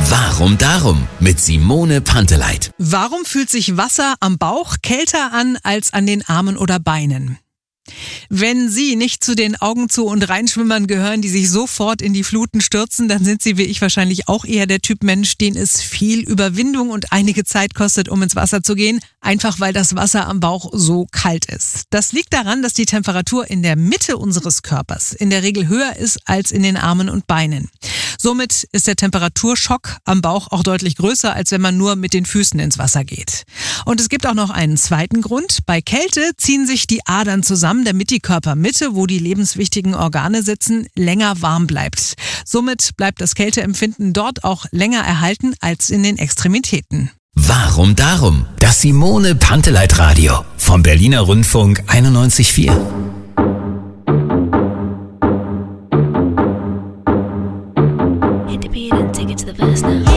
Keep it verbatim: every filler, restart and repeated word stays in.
Warum darum? Mit Simone Panteleit. Warum fühlt sich Wasser am Bauch kälter an als an den Armen oder Beinen? Wenn Sie nicht zu den Augen zu und Reinschwimmern gehören, die sich sofort in die Fluten stürzen, dann sind Sie wie ich wahrscheinlich auch eher der Typ Mensch, den es viel Überwindung und einige Zeit kostet, um ins Wasser zu gehen, einfach weil das Wasser am Bauch so kalt ist. Das liegt daran, dass die Temperatur in der Mitte unseres Körpers in der Regel höher ist als in den Armen und Beinen. Somit ist der Temperaturschock am Bauch auch deutlich größer, als wenn man nur mit den Füßen ins Wasser geht. Und es gibt auch noch einen zweiten Grund. Bei Kälte ziehen sich die Adern zusammen, damit die Körpermitte, wo die lebenswichtigen Organe sitzen, länger warm bleibt. Somit bleibt das Kälteempfinden dort auch länger erhalten als in den Extremitäten. Warum darum? Das Simone Panteleit Radio vom Berliner Rundfunk einundneunzig Komma vier. Hit the beat and take it to the verse now.